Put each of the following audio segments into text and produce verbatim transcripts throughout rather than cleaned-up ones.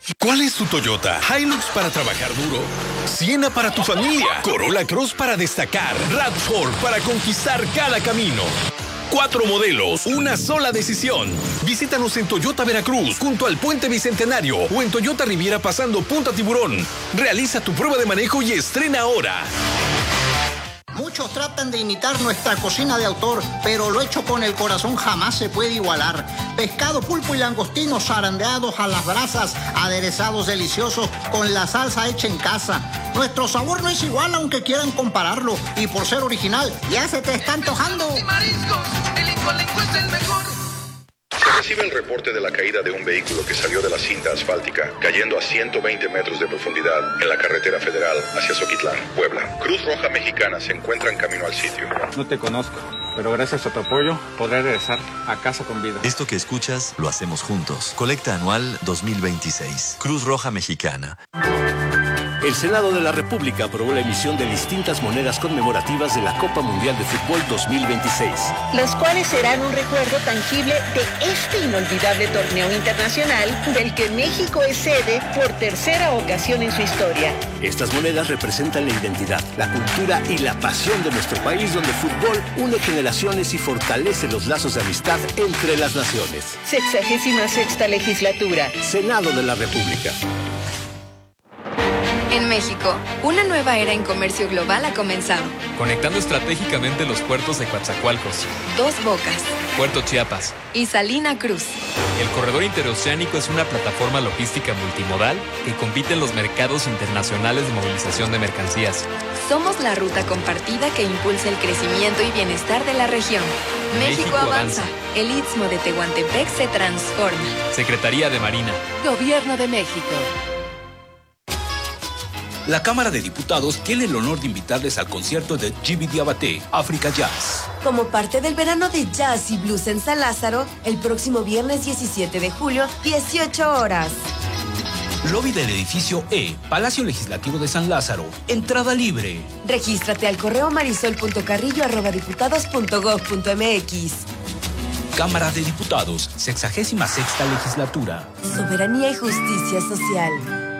¿Cuál es tu Toyota? Hilux para trabajar duro, Siena para tu familia, Corolla Cross para destacar, RAV cuatro para conquistar cada camino. Cuatro modelos, una sola decisión. Visítanos en Toyota Veracruz, junto al Puente Bicentenario, o en Toyota Riviera pasando Punta Tiburón. Realiza tu prueba de manejo y estrena ahora. Muchos tratan de imitar nuestra cocina de autor, pero lo hecho con el corazón jamás se puede igualar. Pescado, pulpo y langostinos zarandeados a las brasas, aderezados deliciosos con la salsa hecha en casa. Nuestro sabor no es igual aunque quieran compararlo, y por ser original ya se te está antojando. El Incolenco es el mejor. Se recibe el reporte de la caída de un vehículo que salió de la cinta asfáltica, cayendo a ciento veinte metros de profundidad en la carretera federal hacia Zoquitlán, Puebla. Cruz Roja Mexicana se encuentra en camino al sitio. No te conozco, pero gracias a tu apoyo podré regresar a casa con vida. Esto que escuchas lo hacemos juntos. Colecta anual dos mil veintiséis. Cruz Roja Mexicana. El Senado de la República aprobó la emisión de distintas monedas conmemorativas de la Copa Mundial de Fútbol dos mil veintiséis. Las cuales serán un recuerdo tangible de este inolvidable torneo internacional del que México es sede por tercera ocasión en su historia. Estas monedas representan la identidad, la cultura y la pasión de nuestro país, donde el fútbol une generaciones y fortalece los lazos de amistad entre las naciones. Sexagésima sexta legislatura. Senado de la República. En México, una nueva era en comercio global ha comenzado. Conectando estratégicamente los puertos de Coatzacoalcos, Dos Bocas Puerto Chiapas y Salina Cruz. El corredor interoceánico es una plataforma logística multimodal que compite en los mercados internacionales de movilización de mercancías. Somos la ruta compartida que impulsa el crecimiento y bienestar de la región. México, México avanza. avanza. El Istmo de Tehuantepec se transforma. Secretaría de Marina. Gobierno de México. La Cámara de Diputados tiene el honor de invitarles al concierto de Djiby Diabaté, Africa Jazz. Como parte del verano de jazz y blues en San Lázaro, el próximo viernes diecisiete de julio, dieciocho horas. Lobby del edificio E, Palacio Legislativo de San Lázaro. Entrada libre. Regístrate al correo marisol punto carrillo arroba diputados punto gob punto mx. Cámara de Diputados, sexagésima sexta legislatura. Soberanía y justicia social.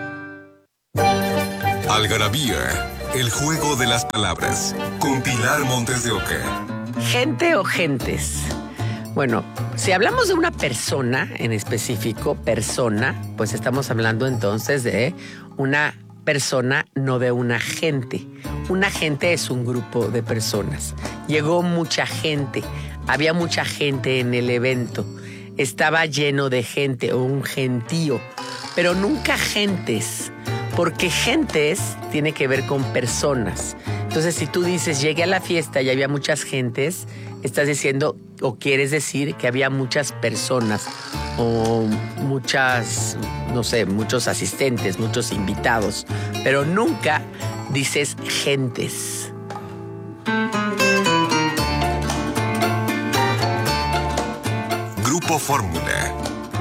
Algarabía, el juego de las palabras, con Pilar Montes de Oca. ¿Gente o gentes? Bueno, si hablamos de una persona en específico, persona, pues estamos hablando entonces de una persona, no de una gente. Una gente es un grupo de personas. Llegó mucha gente, había mucha gente en el evento, estaba lleno de gente o un gentío, pero nunca gentes. Porque gentes tiene que ver con personas. Entonces, si tú dices, llegué a la fiesta y había muchas gentes, estás diciendo o quieres decir que había muchas personas o muchas, no sé, muchos asistentes, muchos invitados, pero nunca dices gentes. Grupo Fórmula.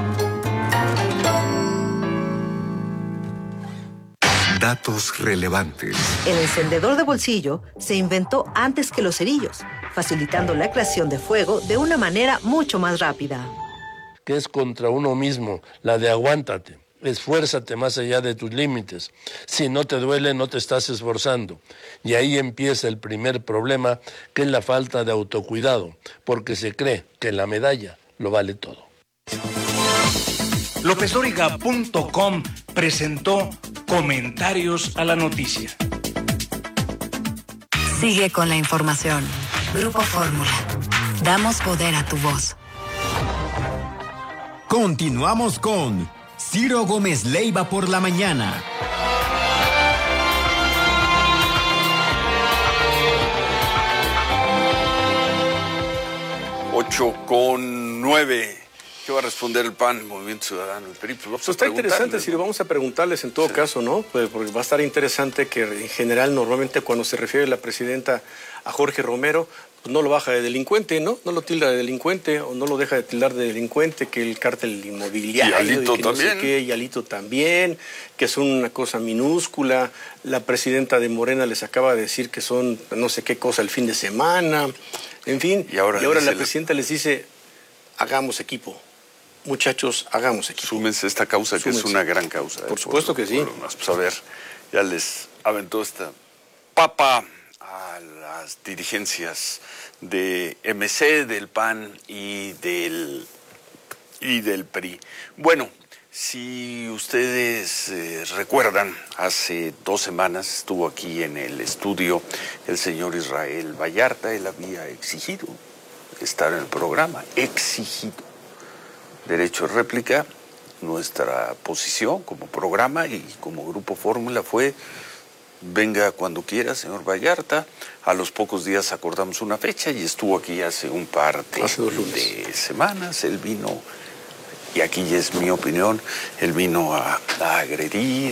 Datos relevantes. El encendedor de bolsillo se inventó antes que los cerillos, facilitando la creación de fuego de una manera mucho más rápida. Que es contra uno mismo, la de aguántate, esfuérzate más allá de tus límites. Si no te duele, no te estás esforzando. Y ahí empieza el primer problema, que es la falta de autocuidado, porque se cree que la medalla lo vale todo. López Dóriga punto com presentó Comentarios a la Noticia. Sigue con la información. Grupo Fórmula. Damos poder a tu voz. Continuamos con Ciro Gómez Leiva por la mañana. Ocho con nueve. ¿Qué va a responder el P A N, Movimiento Ciudadano, el P R I? Pues, pues está interesante, si le vamos a preguntarles en todo sí. caso, ¿no? Pues porque va a estar interesante que en general, normalmente cuando se refiere la presidenta a Jorge Romero, pues no lo baja de delincuente, ¿no? No lo tilda de delincuente o no lo deja de tildar de delincuente, que el cártel inmobiliario. Y Alito y que también. No sé qué, y Alito también, que es una cosa minúscula. La presidenta de Morena les acaba de decir que son no sé qué cosa el fin de semana. En fin, y ahora, y ahora la presidenta les dice, hagamos equipo. muchachos, hagamos equipo. Súmense a esta causa, Súmense. que es una gran causa. Por supuesto que sí. Pues a ver, ya les aventó esta papa a las dirigencias de M C, del P A N y del, y del P R I. Bueno, si ustedes eh, recuerdan, hace dos semanas estuvo aquí en el estudio el señor Israel Vallarta. Él había exigido estar en el programa, exigido derecho de réplica. Nuestra posición como programa y como Grupo Fórmula fue: venga cuando quiera, señor Vallarta. A los pocos días acordamos una fecha y estuvo aquí hace un par de, de semanas. Él vino, y aquí ya es mi opinión, él vino a, a agredir,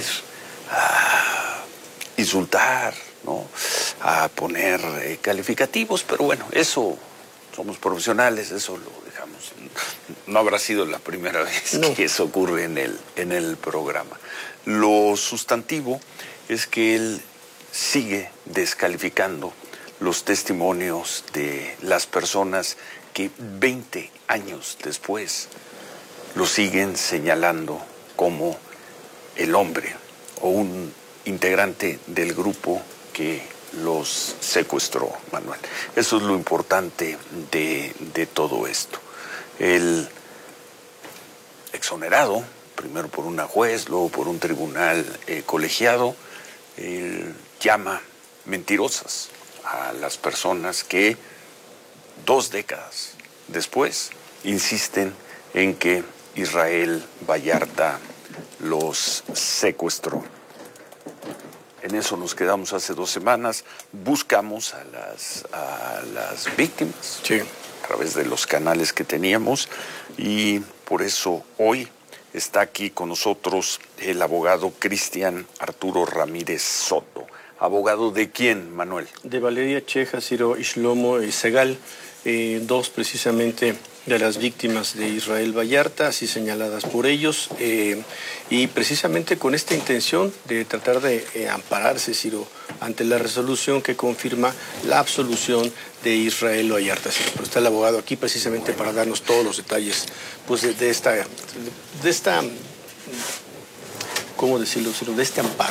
a insultar, ¿no? A poner eh, calificativos, pero bueno, eso, somos profesionales, eso lo dejamos. No habrá sido la primera vez no. que eso ocurre en el, en el programa. Lo sustantivo es que él sigue descalificando los testimonios de las personas que veinte años después lo siguen señalando como el hombre o un integrante del grupo que los secuestró, Manuel. Eso es lo importante de, de todo esto. El exonerado, primero por una juez, luego por un tribunal eh, colegiado, él llama mentirosas a las personas que dos décadas después insisten en que Israel Vallarta los secuestró. En eso nos quedamos hace dos semanas. Buscamos a las, a las víctimas sí. a través de los canales que teníamos, y por eso hoy está aquí con nosotros el abogado Cristian Arturo Ramírez Soto. ¿Abogado de quién, Manuel? De Valeria Cheja, Ciro Ishlomo y Segal, eh, dos precisamente de las víctimas de Israel Vallarta, así señaladas por ellos, eh, y precisamente con esta intención de tratar de eh, ampararse, Ciro, ante la resolución que confirma la absolución de Israel Vallarta. Ciro, pero está el abogado aquí precisamente para darnos todos los detalles pues, de, de esta, de, de esta, ¿cómo decirlo, Ciro? De este amparo.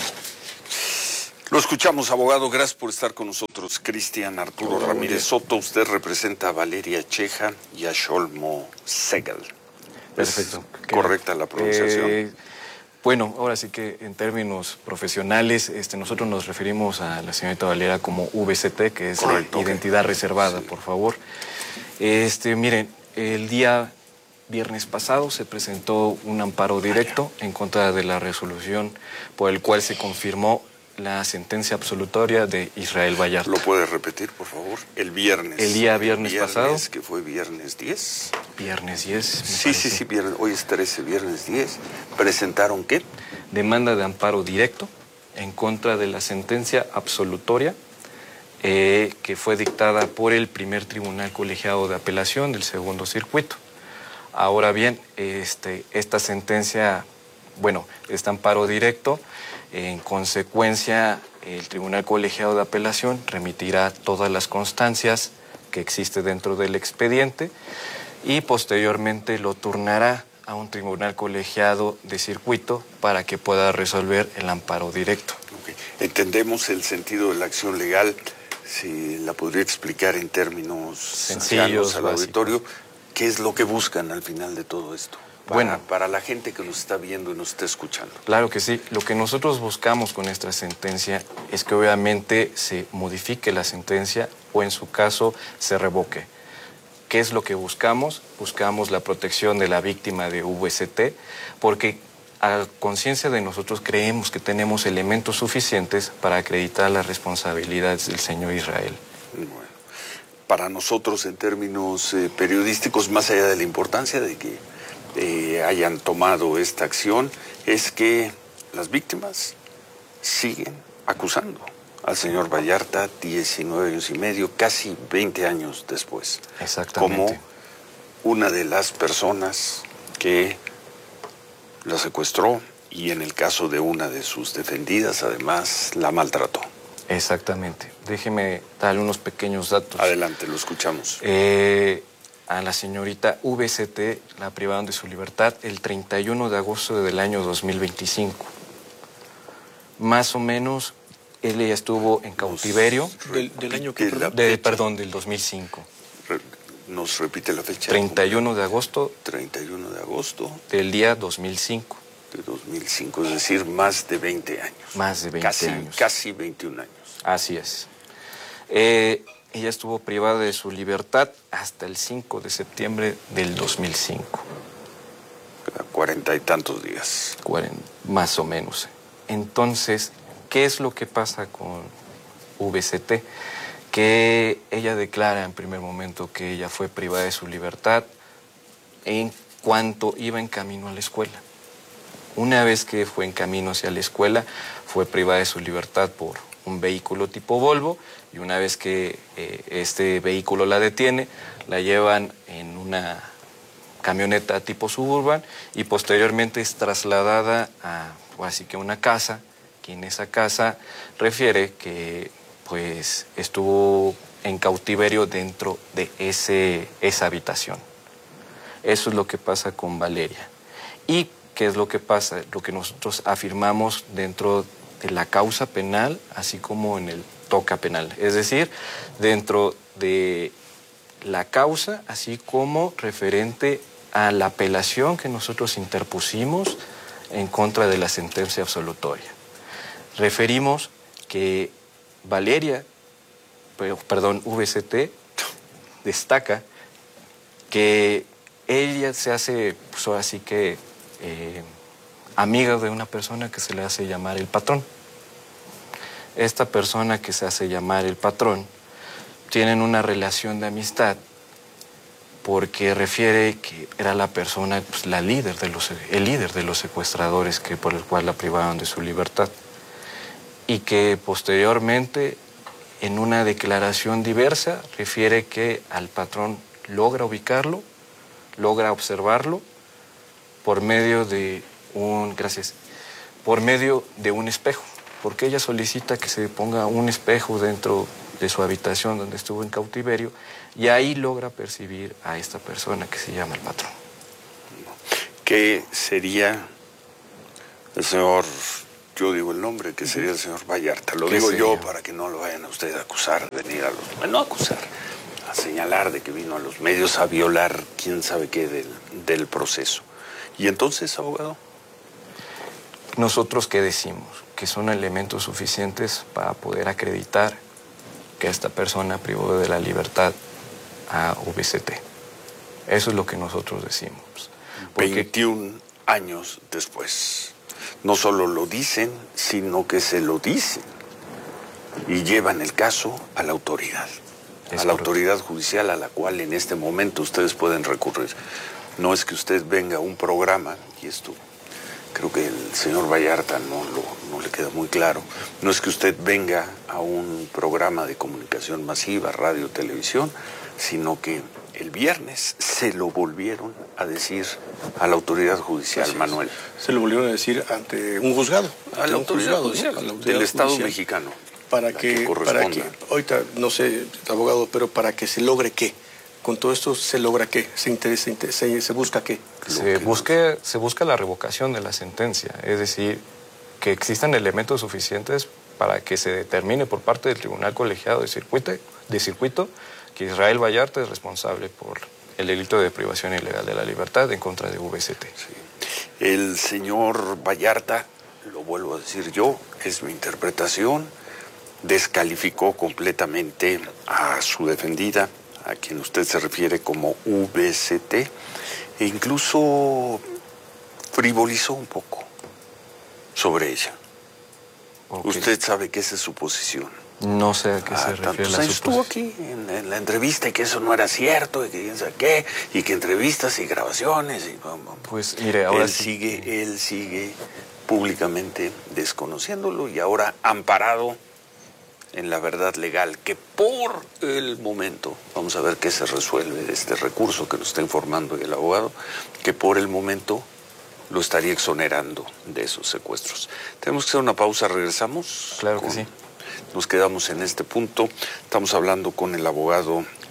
Lo escuchamos, abogado. Gracias por estar con nosotros. Cristian Arturo Hola, Ramírez Soto, usted representa a Valeria Cheja y a Sholmo Segal. Perfecto. ¿Es correcta la pronunciación? Eh, bueno, ahora sí que en términos profesionales, este, nosotros nos referimos a la señorita Valeria como V C T, que es Correcto, identidad okay. reservada, sí. por favor. Este, miren, el día viernes pasado se presentó un amparo directo en contra de la resolución por el cual se confirmó la sentencia absolutoria de Israel Vallarta. ¿Lo puedes repetir, por favor? El viernes. El día viernes, viernes pasado. que fue viernes diez. Viernes diez. Sí, sí, sí, viernes. Hoy es trece, viernes diez. ¿Presentaron qué? Demanda de amparo directo en contra de la sentencia absolutoria eh, que fue dictada por el primer tribunal colegiado de apelación del segundo circuito. Ahora bien, este, esta sentencia, bueno, este amparo directo, en consecuencia, el Tribunal Colegiado de Apelación remitirá todas las constancias que existe dentro del expediente y posteriormente lo turnará a un Tribunal Colegiado de Circuito para que pueda resolver el amparo directo. Okay. Entendemos el sentido de la acción legal. Si la podría explicar en términos sencillos al auditorio, ¿qué es lo que buscan al final de todo esto? Para, bueno, para la gente que nos está viendo y nos está escuchando. Claro que sí. Lo que nosotros buscamos con esta sentencia es que obviamente se modifique la sentencia o en su caso se revoque. ¿Qué es lo que buscamos? Buscamos la protección de la víctima de V C T porque a conciencia de nosotros creemos que tenemos elementos suficientes para acreditar las responsabilidades del señor Israel. Bueno, para nosotros en términos eh, periodísticos, más allá de la importancia de que Eh, hayan tomado esta acción, es que las víctimas siguen acusando al señor Vallarta diecinueve años y medio, casi veinte años después. Exactamente. Como una de las personas que la secuestró y en el caso de una de sus defendidas, además, la maltrató. Exactamente. Déjeme darle unos pequeños datos. Adelante, lo escuchamos. Eh... a la señorita V C T la privaron de su libertad el treinta y uno de agosto del año dos mil veinticinco. Más o menos, él ya estuvo en cautiverio. ¿Del, del año que de, Perdón, del dos mil cinco. ¿Nos repite la fecha? treinta y uno de agosto. treinta y uno de agosto. Del día dos mil cinco. De dos mil cinco, es decir, más de veinte años. Más de veinte casi, años. Casi veintiún años. Así es. Eh, ella estuvo privada de su libertad hasta el cinco de septiembre del dos mil cinco. Cuarenta y tantos días. Cuarenta, más o menos. Entonces, ¿qué es lo que pasa con V C T? Que ella declara en primer momento que ella fue privada de su libertad en cuanto iba en camino a la escuela. Una vez que fue en camino hacia la escuela, fue privada de su libertad por un vehículo tipo Volvo, y una vez que eh, este vehículo la detiene, la llevan en una camioneta tipo Suburban y posteriormente es trasladada a, así que una casa, que en esa casa refiere que pues estuvo en cautiverio dentro de ese, esa habitación. Eso es lo que pasa con Valeria. ¿Y qué es lo que pasa? Lo que nosotros afirmamos dentro de la causa penal, así como en el toca penal. Es decir, dentro de la causa, así como referente a la apelación que nosotros interpusimos en contra de la sentencia absolutoria. Referimos que Valeria, perdón, V C T, destaca que ella se hace, pues así que, eh, amiga de una persona que se le hace llamar el patrón. Esta persona que se hace llamar el patrón tienen una relación de amistad porque refiere que era la persona, pues, la líder de los, el líder de los secuestradores que, por el cual la privaron de su libertad. Y que posteriormente, en una declaración diversa, refiere que al patrón logra ubicarlo, logra observarlo por medio de un, gracias, por medio de un espejo, porque ella solicita que se ponga un espejo dentro de su habitación donde estuvo en cautiverio, y ahí logra percibir a esta persona que se llama el patrón. ¿Qué sería el señor, yo digo el nombre, que sería el señor Vallarta? Lo digo yo para que no lo vayan a usted a acusar de venir a los, no acusar, a señalar de que vino a los medios a violar quién sabe qué del, del proceso. ¿Y entonces, abogado? ¿Nosotros qué decimos? Que son elementos suficientes para poder acreditar que esta persona privó de la libertad a V C T. Eso es lo que nosotros decimos. Porque veintiún años después, no solo lo dicen, sino que se lo dicen y llevan el caso a la autoridad, es a la correcto. autoridad judicial a la cual en este momento ustedes pueden recurrir. No es que usted venga a un programa, y esto creo que el señor Vallarta no, lo, no le queda muy claro, no es que usted venga a un programa de comunicación masiva, radio, televisión, sino que el viernes se lo volvieron a decir a la autoridad judicial, sí, Manuel. Se lo volvieron a decir ante un juzgado. A la autoridad judicial, a la autoridad del Estado judicial, mexicano. Para que, que para que, ahorita no sé, abogado, pero para que se logre qué. Con todo esto se logra qué, se interesa, se, se busca qué. Se busque, se busca la revocación de la sentencia, es decir, que existan elementos suficientes para que se determine por parte del Tribunal Colegiado de Circuito, de circuito que Israel Vallarta es responsable por el delito de privación ilegal de la libertad en contra de V C T. Sí. El señor Vallarta, lo vuelvo a decir yo, es mi interpretación, descalificó completamente a su defendida, a quien usted se refiere como V C T, e incluso frivolizó un poco sobre ella. Okay. Usted sabe que esa es su posición. No sé a qué ah, se refiere la estuvo aquí en, en la entrevista y que eso no era cierto, y que quién sabe qué, y que entrevistas y grabaciones. Y, pues mire, ahora él sí. sigue, él sigue públicamente desconociéndolo y ahora amparado en la verdad legal, que por el momento, vamos a ver qué se resuelve de este recurso que nos está informando el abogado, que por el momento lo estaría exonerando de esos secuestros. Tenemos que hacer una pausa, regresamos. Claro que con, sí. Nos quedamos en este punto. Estamos hablando con el abogado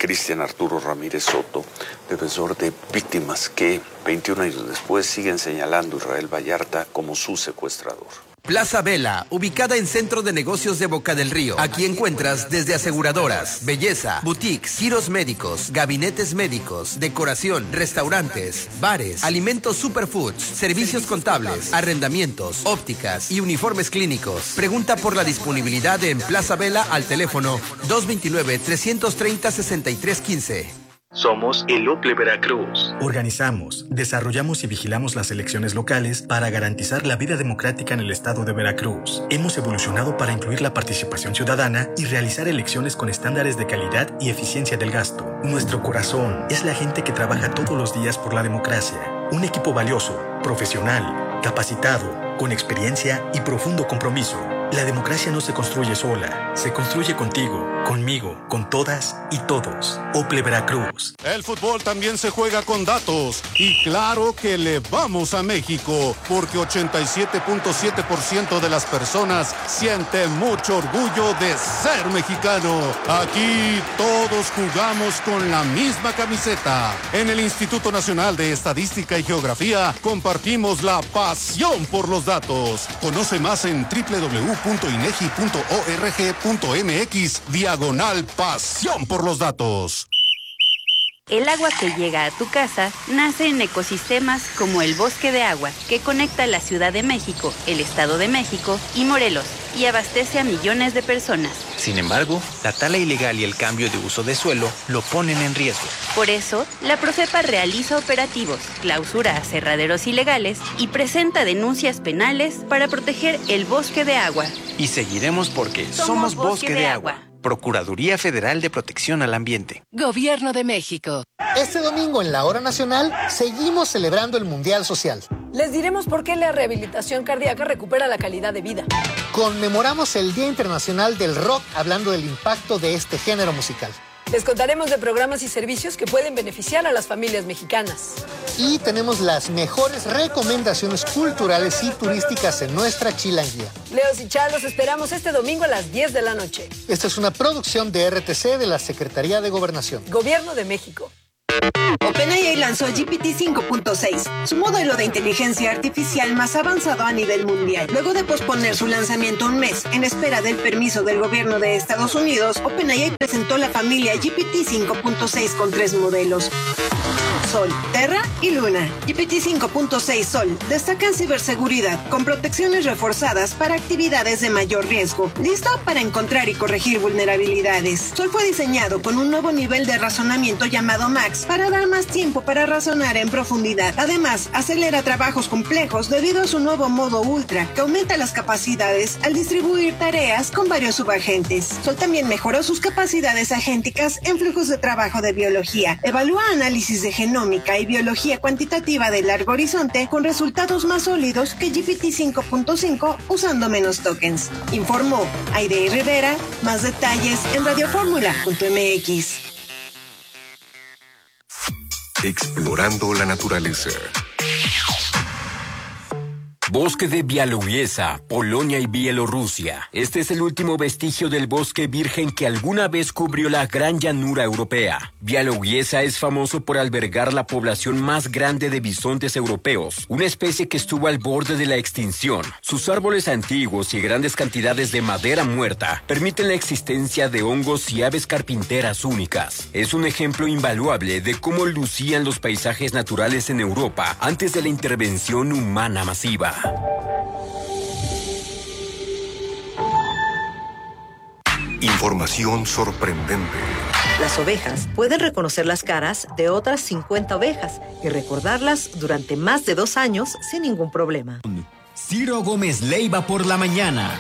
Cristian Arturo Ramírez Soto, defensor de víctimas que veintiún años después siguen señalando a Israel Vallarta como su secuestrador. Plaza Vela, ubicada en Centro de Negocios de Boca del Río. Aquí encuentras desde aseguradoras, belleza, boutiques, giros médicos, gabinetes médicos, decoración, restaurantes, bares, alimentos superfoods, servicios contables, arrendamientos, ópticas y uniformes clínicos. Pregunta por la disponibilidad en Plaza Vela al teléfono dos dos nueve, tres tres cero, seis tres uno cinco. Somos el Ople Veracruz. Organizamos, desarrollamos y vigilamos las elecciones locales para garantizar la vida democrática en el estado de Veracruz. Hemos evolucionado para incluir la participación ciudadana y realizar elecciones con estándares de calidad y eficiencia del gasto. Nuestro corazón es la gente que trabaja todos los días por la democracia. Un equipo valioso, profesional, capacitado, con experiencia y profundo compromiso. La democracia no se construye sola, se construye contigo, conmigo, con todas y todos. Ople Veracruz. El fútbol también se juega con datos y claro que le vamos a México porque ochenta y siete punto siete por ciento de las personas siente mucho orgullo de ser mexicano. Aquí todos jugamos con la misma camiseta. En el Instituto Nacional de Estadística y Geografía compartimos la pasión por los datos. Conoce más en doble u doble u doble u punto inegi punto org punto mx diagonal pasión por los datos. El agua que llega a tu casa nace en ecosistemas como el Bosque de Agua, que conecta la Ciudad de México, el Estado de México y Morelos, y abastece a millones de personas. Sin embargo, la tala ilegal y el cambio de uso de suelo lo ponen en riesgo. Por eso, la Profepa realiza operativos, clausura aserraderos ilegales y presenta denuncias penales para proteger el Bosque de Agua. Y seguiremos porque somos, somos Bosque, Bosque de, de Agua. Agua. Procuraduría Federal de Protección al Ambiente. Gobierno de México. Este domingo en la Hora Nacional seguimos celebrando el Mundial Social. Les diremos por qué la rehabilitación cardíaca recupera la calidad de vida. Conmemoramos el Día Internacional del Rock hablando del impacto de este género musical. Les contaremos de programas y servicios que pueden beneficiar a las familias mexicanas. Y tenemos las mejores recomendaciones culturales y turísticas en nuestra chilanguía. Leos y Char, los esperamos este domingo a las diez de la noche. Esta es una producción de R T C de la Secretaría de Gobernación. Gobierno de México. OpenAI lanzó G P T cinco punto seis, su modelo de inteligencia artificial más avanzado a nivel mundial. Luego de posponer su lanzamiento un mes en espera del permiso del gobierno de Estados Unidos, OpenAI presentó la familia G P T cinco punto seis con tres modelos: Sol, Terra y Luna. G P T cinco punto seis Sol destaca en ciberseguridad con protecciones reforzadas para actividades de mayor riesgo, listo para encontrar y corregir vulnerabilidades. Sol fue diseñado con un nuevo nivel de razonamiento llamado Max para dar más tiempo para razonar en profundidad. Además, acelera trabajos complejos debido a su nuevo modo Ultra, que aumenta las capacidades al distribuir tareas con varios subagentes. Sol también mejoró sus capacidades agénticas en flujos de trabajo de biología. Evalúa análisis de genómica y biología cuantitativa de largo horizonte con resultados más sólidos que G P T cinco punto cinco usando menos tokens. Informó Aide Rivera. Más detalles en radioformula punto m x. Explorando la naturaleza. Bosque de Białowieża, Polonia y Bielorrusia. Este es el último vestigio del bosque virgen que alguna vez cubrió la gran llanura europea. Białowieża es famoso por albergar la población más grande de bisontes europeos, una especie que estuvo al borde de la extinción. Sus árboles antiguos y grandes cantidades de madera muerta permiten la existencia de hongos y aves carpinteras únicas. Es un ejemplo invaluable de cómo lucían los paisajes naturales en Europa antes de la intervención humana masiva. Información sorprendente. Las ovejas pueden reconocer las caras de otras cincuenta ovejas y recordarlas durante más de dos años sin ningún problema. Ciro Gómez Leiva por la mañana.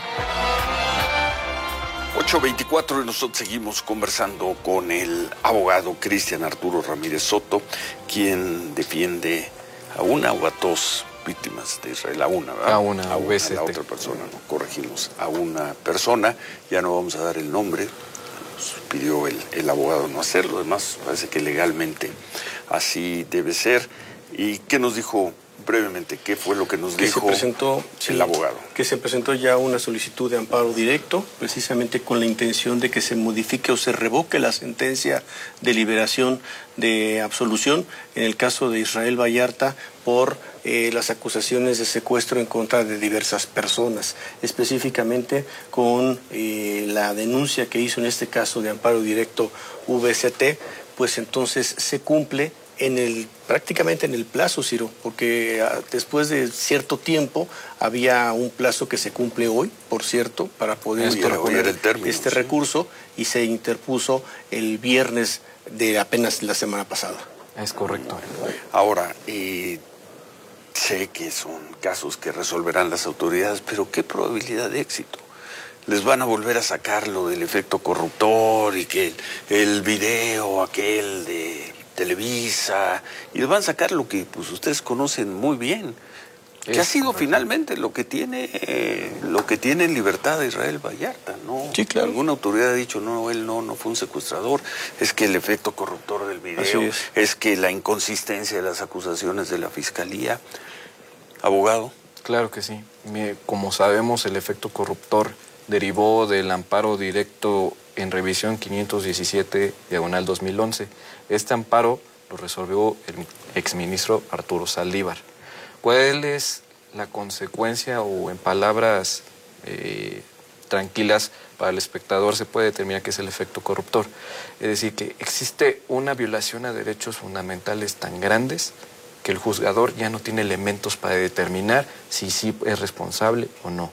ocho veinticuatro y nosotros seguimos conversando con el abogado Cristian Arturo Ramírez Soto, quien defiende a una o a dos víctimas de Israel, a una, ¿verdad? A una, a, una, a la otra persona, ¿no? Corregimos, a una persona, ya no vamos a dar el nombre, nos pidió el, el abogado no hacerlo, además parece que legalmente así debe ser. ¿Y qué nos dijo brevemente, ¿qué fue lo que nos que dijo se presentó, el sí, abogado? Que se presentó ya una solicitud de amparo directo, precisamente con la intención de que se modifique o se revoque la sentencia de liberación de absolución en el caso de Israel Vallarta por eh, las acusaciones de secuestro en contra de diversas personas, específicamente con eh, la denuncia que hizo en este caso de amparo directo V S T, pues entonces se cumple en el prácticamente en el plazo, Ciro, porque ah, después de cierto tiempo había un plazo que se cumple hoy, por cierto, para poder Esto era- hoy era el término, este sí. recurso, y se interpuso el viernes de apenas la semana pasada. Es correcto. Ahora, eh, sé que son casos que resolverán las autoridades, pero ¿qué probabilidad de éxito? Les van a volver a sacar lo del efecto corruptor y que el, el video aquel de Televisa, y les van a sacar lo que pues ustedes conocen muy bien, que Es ha sido correcto. finalmente lo que tiene eh, lo que tiene en libertad a Israel Vallarta, ¿no? Sí, claro. Alguna autoridad ha dicho, no, él no, no fue un secuestrador, es que el efecto corruptor del video, Así es. es que la inconsistencia de las acusaciones de la fiscalía. Abogado. Claro que sí. Mire, como sabemos, el efecto corruptor derivó del amparo directo en revisión quinientos diecisiete, diagonal dos mil once. Este amparo lo resolvió el exministro Arturo Saldívar. ¿Cuál es la consecuencia, o en palabras eh, tranquilas para el espectador se puede determinar que es el efecto corruptor? Es decir, que existe una violación a derechos fundamentales tan grandes que el juzgador ya no tiene elementos para determinar si sí es responsable o no.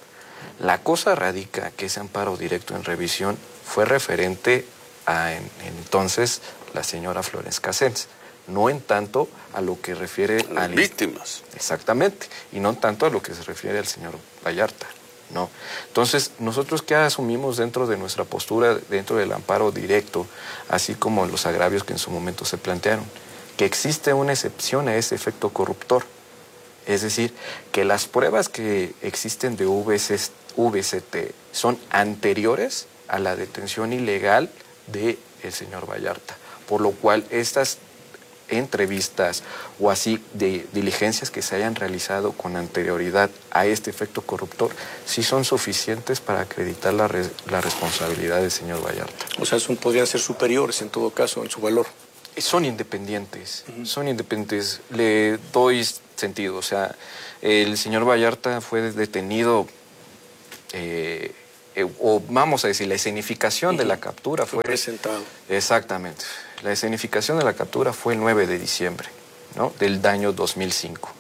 La cosa radica que ese amparo directo en revisión fue referente a en, entonces la señora Florence Cassens, no en tanto a lo que refiere a las víctimas. Exactamente, y no tanto a lo que se refiere al señor Vallarta, ¿no? Entonces, nosotros ¿qué asumimos dentro de nuestra postura, dentro del amparo directo, así como los agravios que en su momento se plantearon? Que existe una excepción a ese efecto corruptor. Es decir, que las pruebas que existen de V S T son anteriores a la detención ilegal del señor Vallarta, por lo cual estas entrevistas o así de diligencias que se hayan realizado con anterioridad a este efecto corruptor sí son suficientes para acreditar la, res, la responsabilidad del señor Vallarta. O sea, son, podrían ser superiores en todo caso en su valor. Son independientes, uh-huh. son independientes. Le doy sentido, o sea, el señor Vallarta fue detenido, eh, eh, o vamos a decir, la escenificación uh-huh. de la captura fue... Fue presentado. Exactamente. La escenificación de la captura fue el nueve de diciembre, ¿no?, del año dos mil cinco.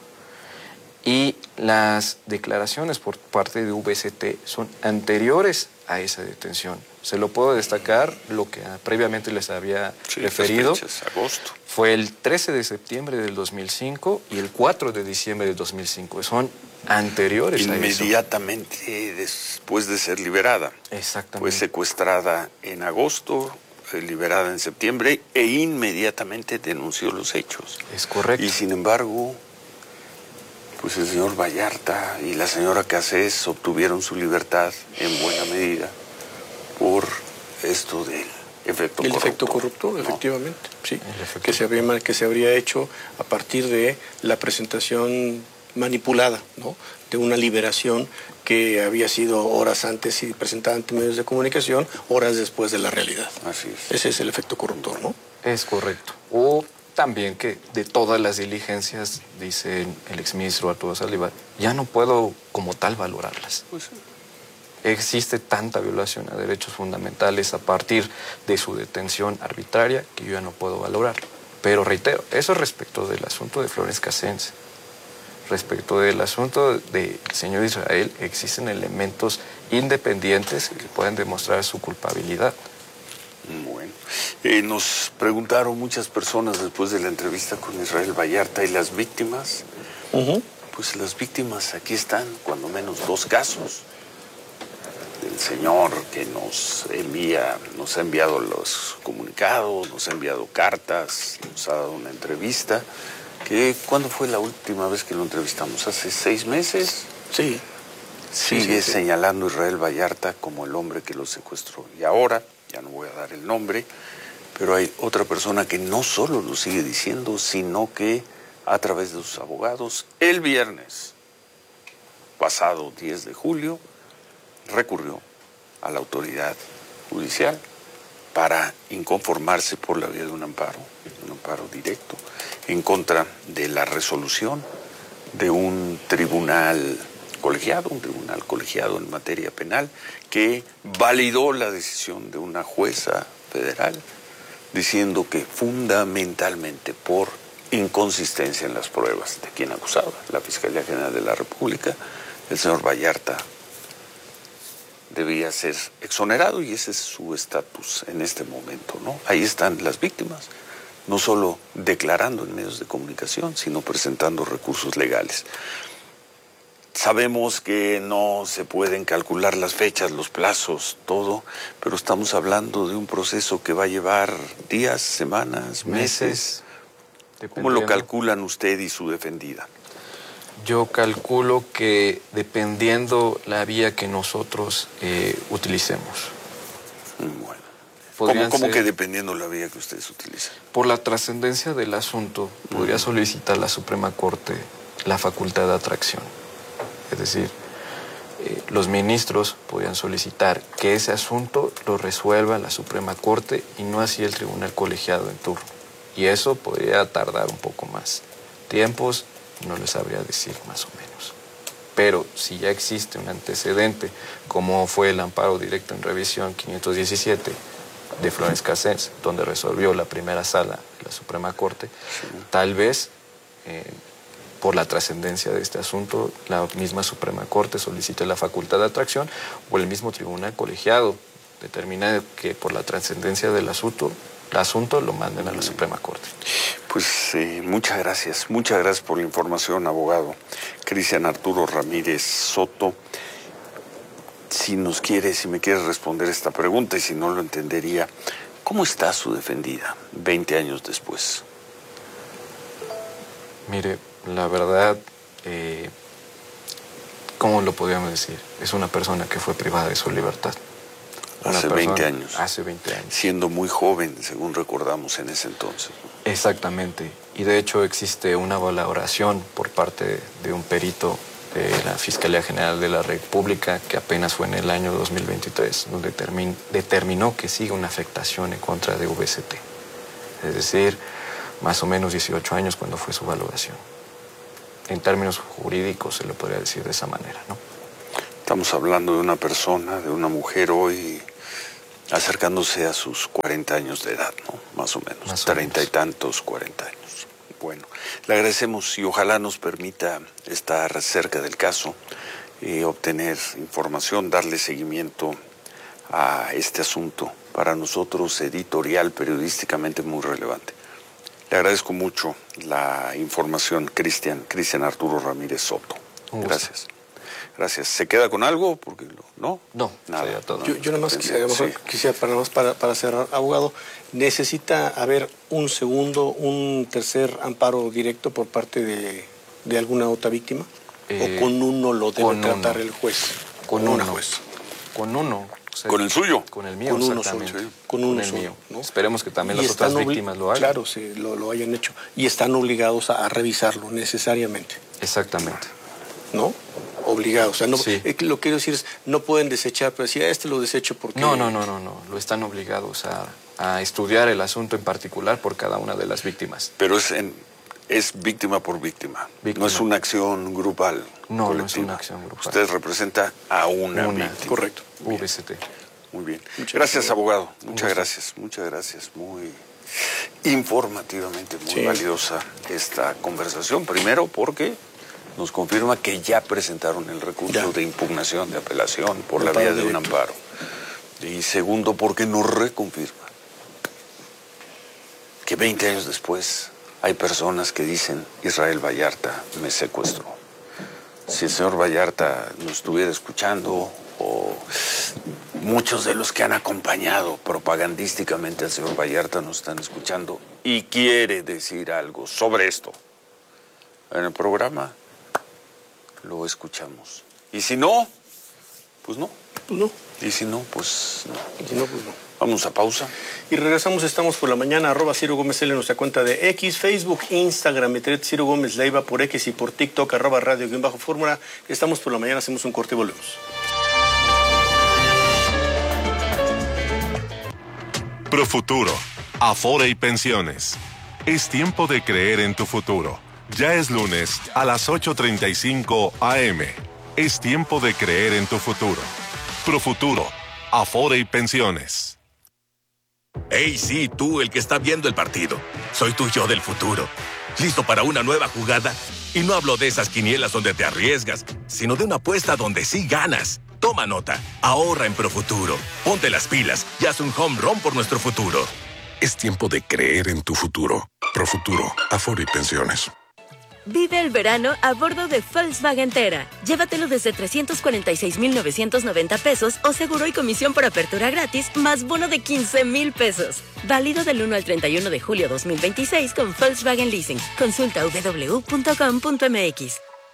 Y las declaraciones por parte de V S T son anteriores a esa detención. Se lo puedo destacar, lo que previamente les había sí, referido. Fechas, agosto. Fue el trece de septiembre del dos mil cinco y el cuatro de diciembre del dos mil cinco. Son anteriores a eso. Inmediatamente después de ser liberada. Exactamente. Fue secuestrada en agosto, liberada en septiembre, e inmediatamente denunció los hechos. Es correcto. Y sin embargo, pues el señor Vallarta y la señora Cassens obtuvieron su libertad en buena medida por esto del efecto el corruptor. efecto corruptor, ¿no? Efectivamente, sí, efecto. Que se habría que se habría hecho a partir de la presentación manipulada, ¿no?, de una liberación que había sido horas antes y presentada ante medios de comunicación, horas después de la realidad. Así es. Ese es el efecto corruptor, ¿no? Es correcto. O también que de todas las diligencias, dice el exministro Arturo Saldívar, ya no puedo como tal valorarlas. Pues sí. Existe tanta violación a derechos fundamentales a partir de su detención arbitraria que yo ya no puedo valorarlo. Pero reitero, eso respecto del asunto de Florence Cassens. Respecto del asunto del señor Israel, existen elementos independientes que pueden demostrar su culpabilidad. Bueno, eh, nos preguntaron muchas personas después de la entrevista con Israel Vallarta y las víctimas. Uh-huh. Pues las víctimas aquí están, cuando menos dos casos. Del señor que nos envía, nos ha enviado los comunicados, nos ha enviado cartas, nos ha dado una entrevista. Que, ¿cuándo fue la última vez que lo entrevistamos? ¿Hace seis meses? Sí. Sigue sí, sí, señalando a Israel Vallarta como el hombre que lo secuestró. Y ahora, ya no voy a dar el nombre, pero hay otra persona que no solo lo sigue diciendo, sino que a través de sus abogados, el viernes pasado diez de julio, recurrió a la autoridad judicial para inconformarse por la vía de un amparo, un amparo directo, en contra de la resolución de un tribunal colegiado, un tribunal colegiado en materia penal, que validó la decisión de una jueza federal, diciendo que fundamentalmente por inconsistencia en las pruebas de quien acusaba, la Fiscalía General de la República, el señor Vallarta debía ser exonerado, y ese es su estatus en este momento, ¿no? Ahí están las víctimas, no solo declarando en medios de comunicación, sino presentando recursos legales. Sabemos que no se pueden calcular las fechas, los plazos, todo, pero estamos hablando de un proceso que va a llevar días, semanas, meses. meses. ¿Cómo lo calculan usted y su defendida? Yo calculo que dependiendo la vía que nosotros eh, utilicemos. Bueno. ¿Cómo, ¿Cómo que dependiendo la vía que ustedes utilizan? Por la trascendencia del asunto, uh-huh. podría solicitar la Suprema Corte la facultad de atracción. Es decir, eh, los ministros podrían solicitar que ese asunto lo resuelva la Suprema Corte y no así el tribunal colegiado en turno. Y eso podría tardar un poco más. Tiempos no les sabría decir más o menos. Pero si ya existe un antecedente, como fue el amparo directo en revisión quinientos diecisiete de Florence Cassens, donde resolvió la primera sala de la Suprema Corte, sí. tal vez, eh, por la trascendencia de este asunto, la misma Suprema Corte solicite la facultad de atracción, o el mismo tribunal colegiado determina que por la trascendencia del asunto, el asunto lo manden a la Suprema Corte. Pues eh, muchas gracias, muchas gracias por la información, abogado Cristian Arturo Ramírez Soto. Si nos quiere, si me quiere responder esta pregunta, y si no lo entendería, ¿cómo está su defendida veinte años después? Mire, la verdad, eh, ¿cómo lo podríamos decir? Es una persona que fue privada de su libertad. Una hace persona, veinte años. Hace veinte años. Siendo muy joven, según recordamos en ese entonces. Exactamente. Y de hecho existe una valoración por parte de un perito de la Fiscalía General de la República, que apenas fue en el año dos mil veintitrés, donde determin, determinó que sigue una afectación en contra de V C T. Es decir, más o menos dieciocho años cuando fue su valoración. En términos jurídicos se lo podría decir de esa manera, ¿no? Estamos hablando de una persona, de una mujer hoy acercándose a sus cuarenta años de edad, ¿no? Más o menos, Más o treinta menos. y tantos, cuarenta años. Bueno, le agradecemos y ojalá nos permita estar cerca del caso, eh, obtener información, darle seguimiento a este asunto, para nosotros editorial, periodísticamente muy relevante. Le agradezco mucho la información, Cristian, Cristian Arturo Ramírez Soto. Gracias. Gracias. ¿Se queda con algo? Porque ¿No? No, nada. Todo. Yo, yo nada más quisiera, sí. quisiera para, más para, para cerrar, abogado, ¿necesita haber un segundo, un tercer amparo directo por parte de, de alguna otra víctima? Eh, ¿O con uno lo debe tratar uno. el juez? Con una uno. juez. Con uno. O sea, ¿Con el suyo? Con el mío, con uno exactamente. Solo, sí. Con uno con el solo, mío. ¿no? Esperemos que también y las otras víctimas lo hagan. Claro, sí, lo, lo hayan hecho. Y están obligados a, a revisarlo necesariamente. Exactamente. ¿No? Obligados. O sea, no, sí. eh, lo que quiero decir es, no pueden desechar, pero decir, este lo desecho porque... No, no, no, no, no. Lo están obligados a, a estudiar el asunto en particular por cada una de las víctimas. Pero es, en, es víctima por víctima. víctima. No es una acción grupal. No, colectiva. no es una acción grupal. Usted representa a una, una víctima. Correcto. V C T. Muy bien. Muchas gracias, gracias, abogado. Muchas gracias. Muchas gracias. Muy informativamente, muy sí. valiosa esta conversación. Primero porque nos confirma que ya presentaron el recurso ya. de impugnación, de apelación por la vía de un amparo. Y segundo, porque nos reconfirma que veinte años después hay personas que dicen Israel Vallarta me secuestró. Si el señor Vallarta nos estuviera escuchando, o muchos de los que han acompañado propagandísticamente al señor Vallarta nos están escuchando y quiere decir algo sobre esto en el programa, lo escuchamos. Y si no, pues no. Pues no. Y si no, pues no. Y si no, pues no. Vamos a pausa. Y regresamos, estamos por la mañana, arroba Ciro Gómez L en nuestra cuenta de X, Facebook, Instagram, Metret Ciro Gómez Leiva por X y por TikTok, arroba radio guión bajo fórmula. Estamos por la mañana, hacemos un corte y volvemos. Profuturo, Afore y Pensiones. Es tiempo de creer en tu futuro. Ya es lunes a las ocho treinta y cinco a eme. Es tiempo de creer en tu futuro. Profuturo, Afore y Pensiones. Hey, sí, tú, el que está viendo el partido. Soy tu yo del futuro. ¿Listo para una nueva jugada? Y no hablo de esas quinielas donde te arriesgas, sino de una apuesta donde sí ganas. Toma nota, ahorra en Profuturo. Ponte las pilas y haz un home run por nuestro futuro. Es tiempo de creer en tu futuro. Profuturo, Afore y Pensiones. Vive el verano a bordo de Volkswagen Tera. Llévatelo desde trescientos cuarenta y seis mil novecientos noventa pesos o seguro y comisión por apertura gratis más bono de quince mil pesos. Válido del uno al treinta y uno de julio dos mil veintiséis con Volkswagen Leasing. Consulta doble u doble u doble u punto com punto eme equis.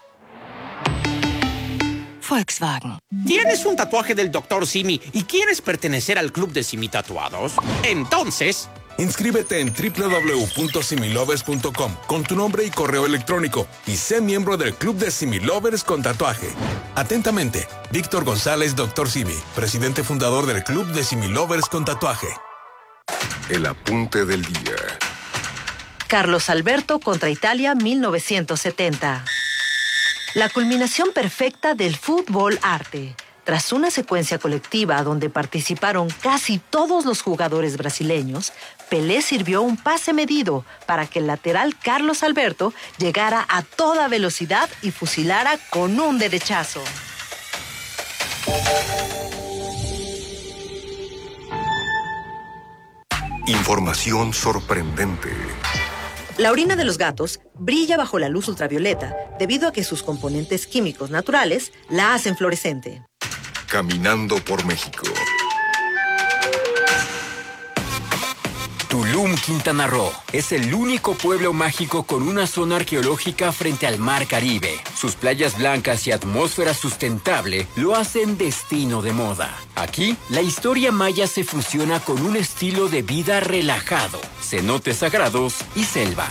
Volkswagen. ¿Tienes un tatuaje del doctor Simi y quieres pertenecer al club de Simi Tatuados? Entonces... inscríbete en doble u doble u doble u punto similovers punto com con tu nombre y correo electrónico y sé miembro del club de Similovers con tatuaje. Atentamente, Víctor González, doctor Simi, presidente fundador del club de Similovers con tatuaje. El apunte del día. Carlos Alberto contra Italia mil novecientos setenta. La culminación perfecta del fútbol arte. Tras una secuencia colectiva donde participaron casi todos los jugadores brasileños, Pelé sirvió un pase medido para que el lateral Carlos Alberto llegara a toda velocidad y fusilara con un derechazo. Información sorprendente. La orina de los gatos brilla bajo la luz ultravioleta debido a que sus componentes químicos naturales la hacen fluorescente. Caminando por México. Tulum, Quintana Roo, es el único pueblo mágico con una zona arqueológica frente al Mar Caribe. Sus playas blancas y atmósfera sustentable lo hacen destino de moda. Aquí, la historia maya se fusiona con un estilo de vida relajado, cenotes sagrados y selva.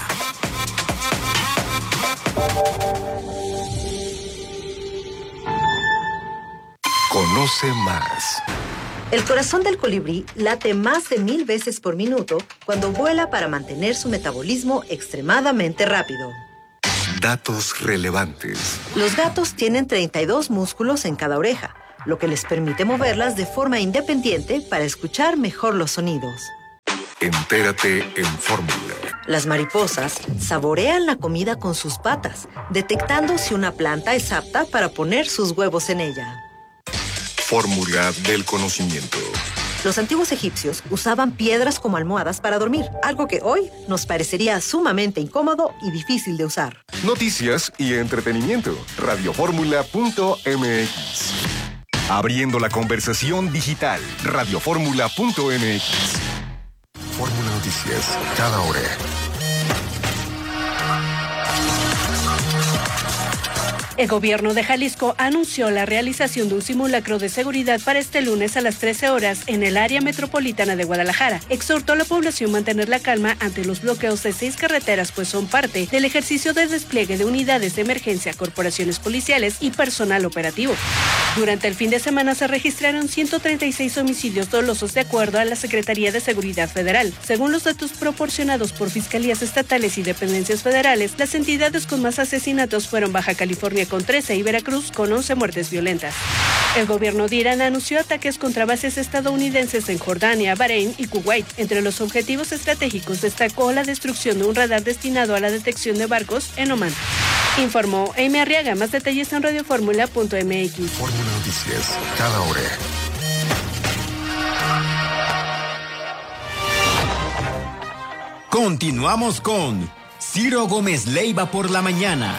Conoce más. El corazón del colibrí late más de mil veces por minuto cuando vuela para mantener su metabolismo extremadamente rápido. Datos relevantes. Los gatos tienen treinta y dos músculos en cada oreja, lo que les permite moverlas de forma independiente para escuchar mejor los sonidos. Entérate en Fórmula. Las mariposas saborean la comida con sus patas, detectando si una planta es apta para poner sus huevos en ella. Fórmula del conocimiento. Los antiguos egipcios usaban piedras como almohadas para dormir, algo que hoy nos parecería sumamente incómodo y difícil de usar. Noticias y entretenimiento. radioformula punto eme equis. Abriendo la conversación digital. radioformula punto eme equis. Fórmula Noticias, cada hora. El gobierno de Jalisco anunció la realización de un simulacro de seguridad para este lunes a las trece horas en el área metropolitana de Guadalajara. Exhortó a la población a mantener la calma ante los bloqueos de seis carreteras, pues son parte del ejercicio de despliegue de unidades de emergencia, corporaciones policiales y personal operativo. Durante el fin de semana se registraron ciento treinta y seis homicidios dolosos de acuerdo a la Secretaría de Seguridad Federal. Según los datos proporcionados por fiscalías estatales y dependencias federales, las entidades con más asesinatos fueron Baja California con trece y Veracruz con once muertes violentas. El gobierno de Irán anunció ataques contra bases estadounidenses en Jordania, Bahrein y Kuwait. Entre los objetivos estratégicos destacó la destrucción de un radar destinado a la detección de barcos en Omán. Informó Amy Arriaga. Más detalles en radioformula punto eme equis. Fórmula Noticias, cada hora. Continuamos con Ciro Gómez Leiva por la mañana.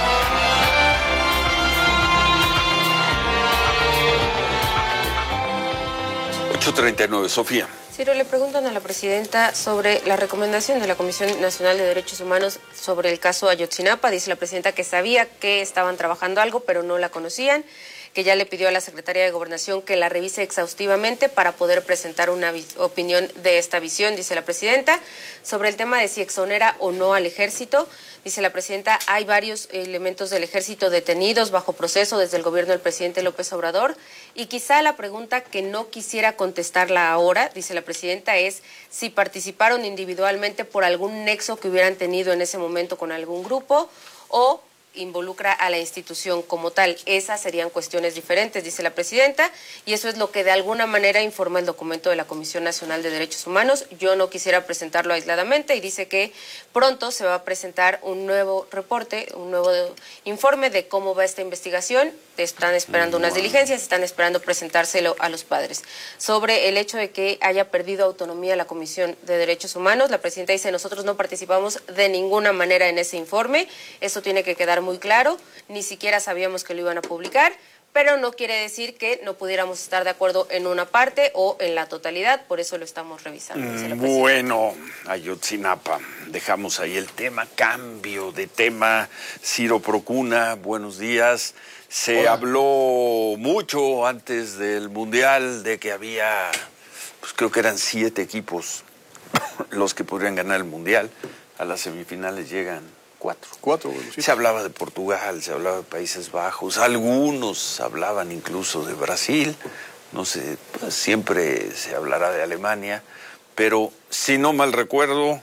ocho treinta y nueve, Sofía. Ciro, le preguntan a la presidenta sobre la recomendación de la Comisión Nacional de Derechos Humanos sobre el caso Ayotzinapa. Dice la presidenta que sabía que estaban trabajando algo, pero no la conocían, que ya le pidió a la Secretaría de Gobernación que la revise exhaustivamente para poder presentar una opinión de esta visión, dice la presidenta. Sobre el tema de si exonera o no al ejército, dice la presidenta, hay varios elementos del ejército detenidos bajo proceso desde el gobierno del presidente López Obrador, y quizá la pregunta que no quisiera contestarla ahora, dice la presidenta, es si participaron individualmente por algún nexo que hubieran tenido en ese momento con algún grupo o involucra a la institución como tal. Esas serían cuestiones diferentes, dice la presidenta, y eso es lo que de alguna manera informa el documento de la Comisión Nacional de Derechos Humanos. Yo no quisiera presentarlo aisladamente y dice que pronto se va a presentar un nuevo reporte, un nuevo informe de cómo va esta investigación. Están esperando unas diligencias, están esperando presentárselo a los padres. Sobre el hecho de que haya perdido autonomía la Comisión de Derechos Humanos, la presidenta dice, nosotros no participamos de ninguna manera en ese informe, eso tiene que quedar muy claro, ni siquiera sabíamos que lo iban a publicar, pero no quiere decir que no pudiéramos estar de acuerdo en una parte o en la totalidad, por eso lo estamos revisando. Dice la presidenta. Bueno, Ayotzinapa, dejamos ahí el tema, cambio de tema. Ciro Procuna, buenos días. Se Hola. Habló mucho antes del Mundial de que había, pues creo que eran siete equipos los que podrían ganar el Mundial. A las semifinales llegan cuatro. Cuatro, bueno, sí. Se hablaba de Portugal, se hablaba de Países Bajos, algunos hablaban incluso de Brasil, no sé, pues siempre se hablará de Alemania, pero si no mal recuerdo,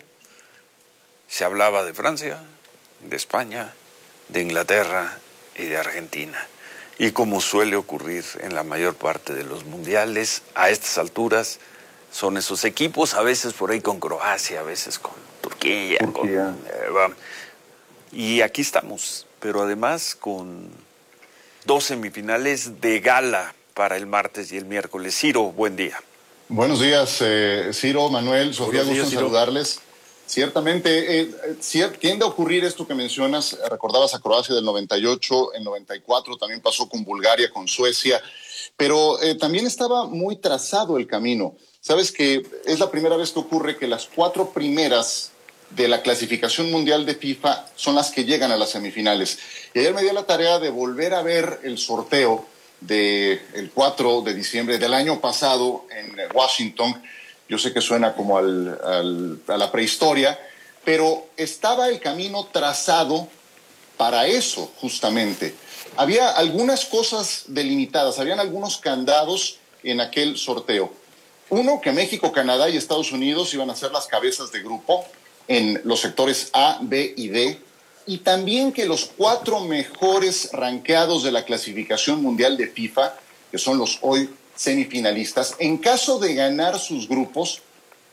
se hablaba de Francia, de España, de Inglaterra y de Argentina. Y como suele ocurrir en la mayor parte de los mundiales, a estas alturas son esos equipos, a veces por ahí con Croacia, a veces con Turquía, Turquía. con... Eh, y aquí estamos, pero además con dos semifinales de gala para el martes y el miércoles. Ciro, buen día. Buenos días, eh, Ciro, Manuel, Sofía, gusto en saludarles. Ciertamente, eh, cier- tiende a ocurrir esto que mencionas. Recordabas a Croacia del noventa y ocho, en noventa y cuatro también pasó con Bulgaria, con Suecia, pero eh, también estaba muy trazado el camino. Sabes que es la primera vez que ocurre que las cuatro primeras de la clasificación mundial de FIFA son las que llegan a las semifinales. Y ayer me dio la tarea de volver a ver el sorteo del cuatro de diciembre del año pasado en Washington. Yo sé que suena como al, al, a la prehistoria, pero estaba el camino trazado para eso, justamente. Había algunas cosas delimitadas, habían algunos candados en aquel sorteo. Uno, que México, Canadá y Estados Unidos iban a ser las cabezas de grupo en los sectores A, B y D, y también que los cuatro mejores rankeados de la clasificación mundial de FIFA, que son los hoy semifinalistas, en caso de ganar sus grupos,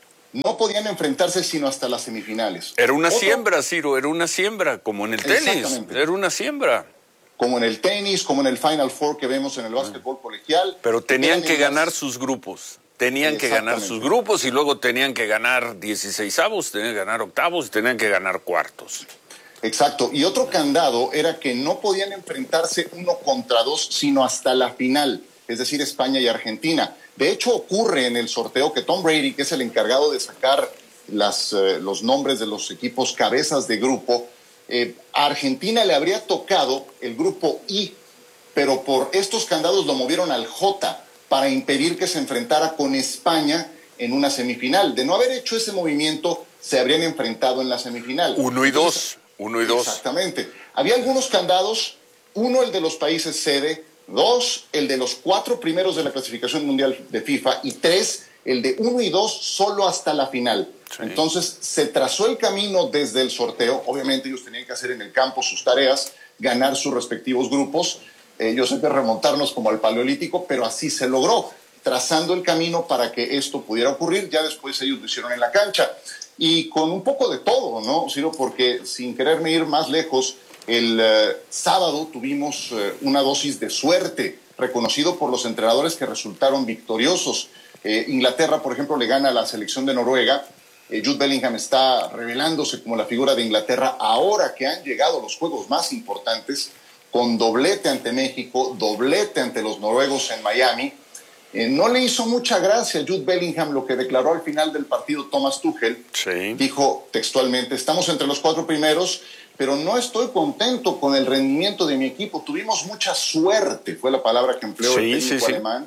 no podían enfrentarse sino hasta las semifinales. Era una Otro, siembra, Ciro, era una siembra, como en el tenis, era una siembra. Como en el tenis, como en el Final Four que vemos en el básquetbol colegial. Pero tenían que ganar las... sus grupos. Tenían que ganar sus grupos y luego tenían que ganar dieciseisavos, tenían que ganar octavos y tenían que ganar cuartos. Exacto. Y otro candado era que no podían enfrentarse uno contra dos, sino hasta la final, es decir, España y Argentina. De hecho, ocurre en el sorteo que Tom Brady, que es el encargado de sacar las, eh, los nombres de los equipos cabezas de grupo, eh, a Argentina le habría tocado el grupo I, pero por estos candados lo movieron al J, para impedir que se enfrentara con España en una semifinal. De no haber hecho ese movimiento, se habrían enfrentado en la semifinal. Uno y dos, uno y dos. Exactamente. Había algunos candados, uno el de los países sede, dos el de los cuatro primeros de la clasificación mundial de FIFA y tres el de uno y dos solo hasta la final. Sí. Entonces se trazó el camino desde el sorteo. Obviamente ellos tenían que hacer en el campo sus tareas, ganar sus respectivos grupos. Eh, yo sé que remontarnos como al Paleolítico, pero así se logró, trazando el camino para que esto pudiera ocurrir. Ya después ellos lo hicieron en la cancha. Y con un poco de todo, ¿no, Ciro? Porque sin quererme ir más lejos, el eh, sábado tuvimos eh, una dosis de suerte, reconocido por los entrenadores que resultaron victoriosos. Eh, Inglaterra, por ejemplo, le gana a la selección de Noruega. Eh, Jude Bellingham está revelándose como la figura de Inglaterra ahora que han llegado los juegos más importantes, con doblete ante México, doblete ante los noruegos en Miami. Eh, no le hizo mucha gracia a Jude Bellingham lo que declaró al final del partido Thomas Tuchel. Sí. Dijo textualmente, estamos entre los cuatro primeros, pero no estoy contento con el rendimiento de mi equipo. Tuvimos mucha suerte, fue la palabra que empleó Sí, el técnico sí, sí. alemán.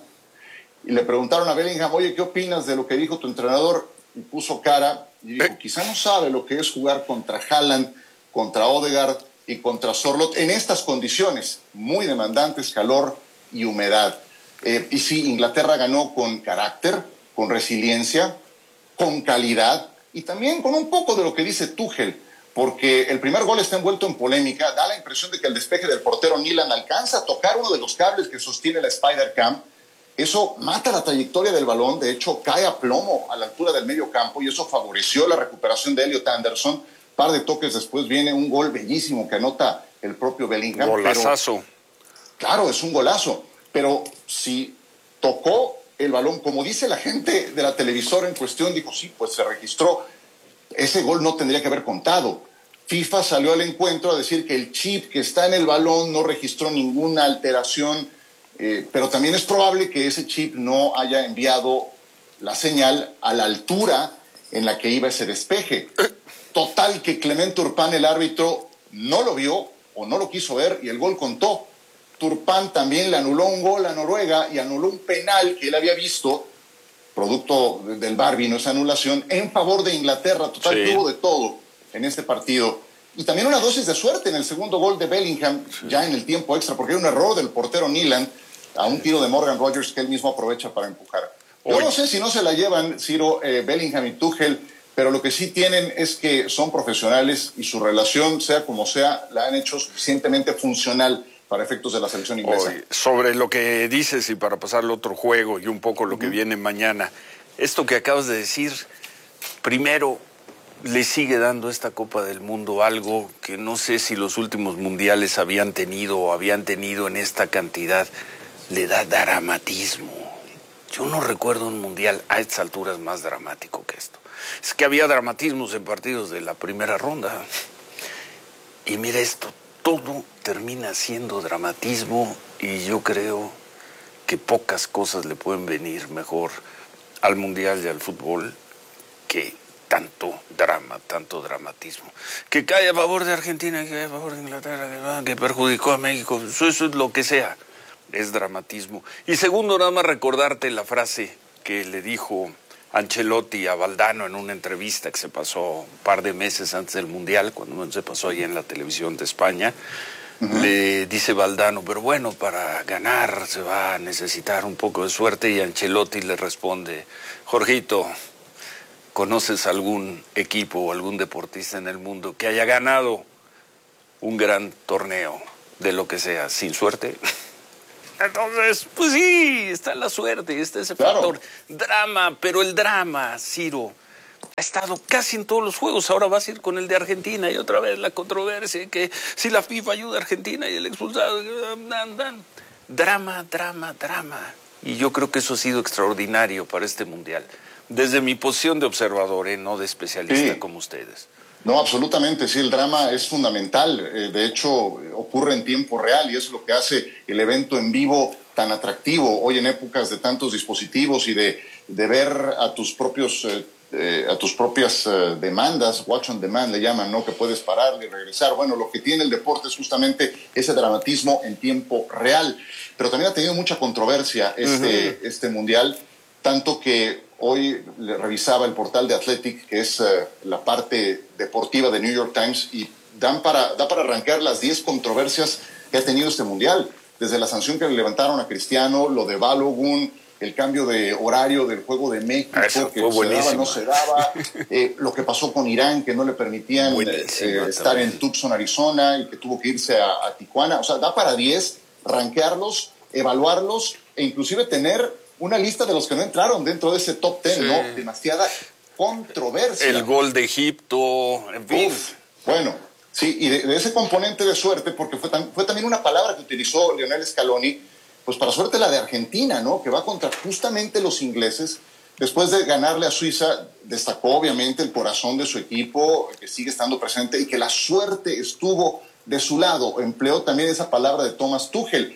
Y le preguntaron a Bellingham, oye, ¿qué opinas de lo que dijo tu entrenador? Y puso cara y dijo, quizá no sabe lo que es jugar contra Haaland, contra Odegaard y contra Sorloth en estas condiciones muy demandantes, calor y humedad. Eh, y sí, Inglaterra ganó con carácter, con resiliencia, con calidad y también con un poco de lo que dice Tuchel, porque el primer gol está envuelto en polémica. Da la impresión de que el despeje del portero Nyland alcanza a tocar uno de los cables que sostiene la Spider-Cam. Eso mata la trayectoria del balón, de hecho cae a plomo a la altura del medio campo y eso favoreció la recuperación de Elliot Anderson. Un par de toques después viene un gol bellísimo que anota el propio Bellingham. Golazazo. Pero, claro, es un golazo. Pero si tocó el balón, como dice la gente de la televisora en cuestión, dijo, sí, pues se registró. Ese gol no tendría que haber contado. FIFA salió al encuentro a decir que el chip que está en el balón no registró ninguna alteración, eh, pero también es probable que ese chip no haya enviado la señal a la altura en la que iba ese despeje. Total que Clemente Turpin, el árbitro, no lo vio o no lo quiso ver y el gol contó. Turpin también le anuló un gol a Noruega y anuló un penal que él había visto, producto del V A R vino esa anulación, en favor de Inglaterra. Total, Sí. tuvo de todo en este partido. Y también una dosis de suerte en el segundo gol de Bellingham, sí. ya en el tiempo extra, porque hay un error del portero Nyland a un tiro de Morgan Rogers que él mismo aprovecha para empujar. Yo Oye. no sé si no se la llevan, Ciro, eh, Bellingham y Tuchel, pero lo que sí tienen es que son profesionales y su relación, sea como sea, la han hecho suficientemente funcional para efectos de la selección inglesa. Oye, sobre lo que dices y para pasar al otro juego y un poco lo uh-huh. que viene mañana, esto que acabas de decir, primero le sigue dando esta Copa del Mundo algo que no sé si los últimos mundiales habían tenido o habían tenido en esta cantidad, le da dramatismo. Yo no recuerdo un mundial a estas alturas más dramático que esto. Es que había dramatismos en partidos de la primera ronda. Y mira esto, todo termina siendo dramatismo y yo creo que pocas cosas le pueden venir mejor al mundial y al fútbol que tanto drama, tanto dramatismo. Que cae a favor de Argentina, que cae a favor de Inglaterra, que perjudicó a México, eso, eso es lo que sea, es dramatismo. Y segundo, nada más recordarte la frase que le dijo Ancelotti a Valdano en una entrevista que se pasó un par de meses antes del Mundial, cuando se pasó ahí en la televisión de España. Uh-huh. Le dice Valdano, pero bueno, para ganar se va a necesitar un poco de suerte, y Ancelotti le responde, Jorgito, ¿conoces algún equipo o algún deportista en el mundo que haya ganado un gran torneo de lo que sea sin suerte? Entonces, pues sí, está la suerte, está ese claro. factor drama, pero el drama, Ciro, ha estado casi en todos los juegos. Ahora vas a ir con el de Argentina y otra vez la controversia, que si la FIFA ayuda a Argentina y el expulsado, dan, dan. drama, drama, drama. Y yo creo que eso ha sido extraordinario para este Mundial, desde mi posición de observador, ¿eh? no de especialista sí. como ustedes. No, absolutamente, sí, el drama es fundamental. Eh, de hecho, ocurre en tiempo real y es lo que hace el evento en vivo tan atractivo hoy en épocas de tantos dispositivos y de, de ver a tus propios eh, eh, a tus propias eh, demandas, watch on demand le llaman, ¿no? Que puedes parar y regresar. Bueno, lo que tiene el deporte es justamente ese dramatismo en tiempo real. Pero también ha tenido mucha controversia este, uh-huh. este mundial, tanto que hoy le revisaba el portal de Athletic, que es uh, la parte deportiva de New York Times, y dan para, da para arrancar las diez controversias que ha tenido este mundial. Desde la sanción que le levantaron a Cristiano, lo de Balogun, el cambio de horario del juego de México, Eso que fue se daba, no se daba, eh, lo que pasó con Irán, que no le permitían eh, estar también. en Tucson, Arizona, y que tuvo que irse a, a Tijuana. O sea, da para diez, rankearlos, evaluarlos, e inclusive tener una lista de los que no entraron dentro de ese top ten, sí. ¿no? Demasiada controversia. El gol de Egipto, en fin. Uf, bueno, sí, y de, de ese componente de suerte, porque fue, tan, fue también una palabra que utilizó Lionel Scaloni, pues para suerte la de Argentina, ¿no? Que va contra justamente los ingleses. Después de ganarle a Suiza, destacó obviamente el corazón de su equipo, que sigue estando presente, y que la suerte estuvo de su lado. Empleó también esa palabra de Thomas Tuchel.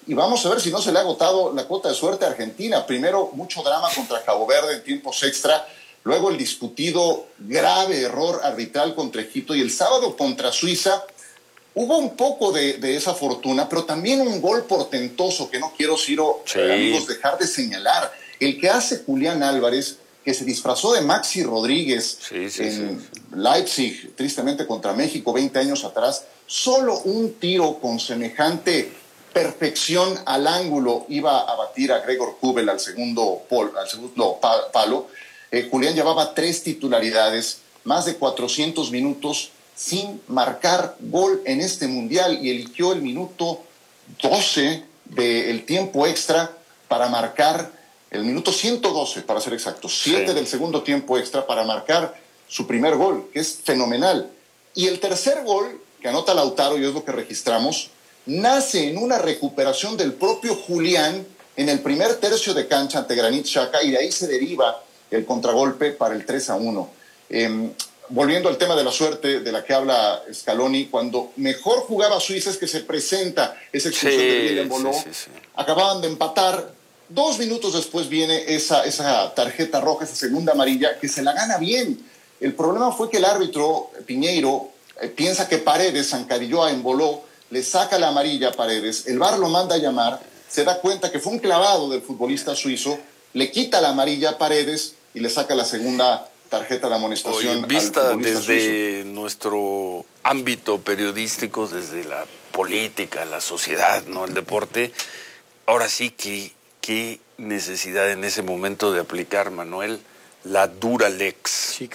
y vamos a ver si no se le ha agotado la cuota de suerte a Argentina. Primero, mucho drama contra Cabo Verde en tiempos extra, luego el discutido grave error arbitral contra Egipto, y el sábado contra Suiza hubo un poco de, de esa fortuna, pero también un gol portentoso que no quiero, Ciro, sí. eh, amigos, dejar de señalar. El que hace Julián Álvarez, que se disfrazó de Maxi Rodríguez sí, sí, en sí. Leipzig, tristemente contra México, veinte años atrás. Solo un tiro con semejante perfección al ángulo iba a batir a Gregor Kobel al segundo, pol, al segundo palo. Eh, Julián llevaba tres titularidades, más de cuatrocientos minutos sin marcar gol en este mundial, y eligió el minuto doce del tiempo extra para marcar, el minuto ciento doce para ser exacto, siete sí. del segundo tiempo extra para marcar su primer gol, que es fenomenal. Y el tercer gol que anota Lautaro, y es lo que registramos, nace en una recuperación del propio Julián en el primer tercio de cancha ante Granit Xhaka, y de ahí se deriva el contragolpe para el tres a uno. Eh, volviendo al tema de la suerte de la que habla Scaloni, cuando mejor jugaba Suiza es que se presenta esa expulsión sí, de William Boló, sí, sí, sí. acababan de empatar, dos minutos después viene esa, esa tarjeta roja, esa segunda amarilla, que se la gana bien. El problema fue que el árbitro Piñeiro eh, piensa que Paredes zancadilló a Embolo, le saca la amarilla a Paredes, el V A R lo manda a llamar, se da cuenta que fue un clavado del futbolista suizo, le quita la amarilla a Paredes y le saca la segunda tarjeta de amonestación. Hoy, vista al desde suizo. Nuestro ámbito periodístico, desde la política, la sociedad, no el deporte, ahora sí que qué necesidad en ese momento de aplicar, Manuel, la dura lex. Sí,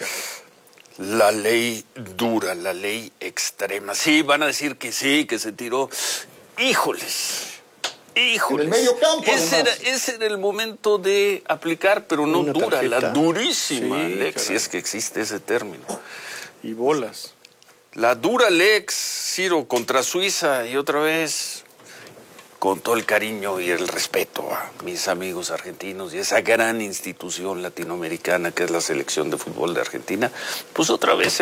la ley dura, la ley extrema. Sí, van a decir que sí, que se tiró. Híjoles. Híjoles. En el medio campo, ese, era, ese era el momento de aplicar, pero no Una dura, tarjeta. La durísima sí, lex, caray. Si es que existe ese término. Y bolas. La dura lex, Ciro, contra Suiza, y otra vez, con todo el cariño y el respeto a mis amigos argentinos y esa gran institución latinoamericana que es la selección de fútbol de Argentina, pues otra vez